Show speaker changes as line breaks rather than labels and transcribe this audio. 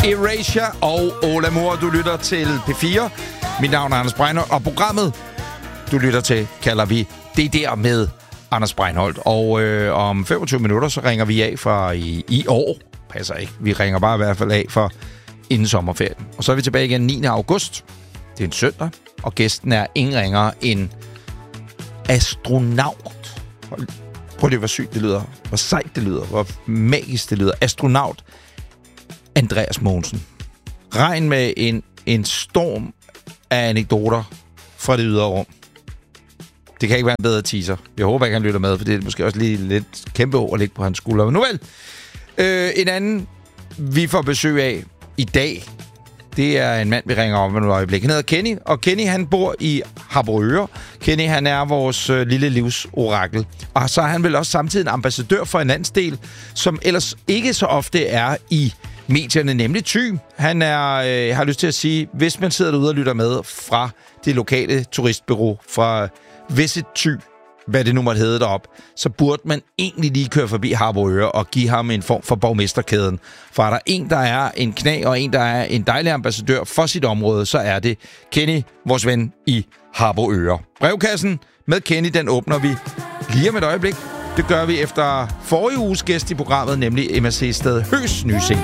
Erasure og Ola Mor. Du lytter til P4. Mit navn er Anders Breinholt, og programmet, du lytter til, kalder vi Det der med Anders Breinholt. Og om 25 minutter, så ringer vi af fra i år. Passer ikke. Vi ringer bare i hvert fald af for inden sommerferien. Og så er vi tilbage igen 9. august. Det er en søndag, og gæsten er ingen ringere end astronaut. Prøv lige, hvor sygt det lyder. Hvor sejt det lyder. Hvor magisk det lyder. Astronaut Andreas Mogensen. Regn med en storm af anekdoter fra det ydre rum. Det kan ikke være en bedre teaser. Jeg håber ikke, han lytter med, for det er måske også lige lidt kæmpe ord at ligge på hans skulder. Men nu vel. En anden, vi får besøg af i dag, det er en mand, vi ringer om et øjeblik. Han hedder Kenny, og Kenny, han bor i Harboøre. Kenny, han er vores lille livsorakel. Og så er han vel også samtidig en ambassadør for en landsdel, som ellers ikke så ofte er i medierne, nemlig Thy. Han er, jeg har lyst til at sige, hvis man sidder derude og lytter med fra det lokale turistbureau, fra Visit Thy, hvad det nu måtte hedde derop, så burde man egentlig lige køre forbi Harboøre og give ham en form for borgmesterkæden. For er der en, der er en knæ, og en, der er en dejlig ambassadør for sit område, så er det Kenny, vores ven i Harboøre. Brevkassen med Kenny, den åbner vi lige om et øjeblik. Det gør vi efter forrige uges gæst i programmet, nemlig MSC Sted Høs nye single.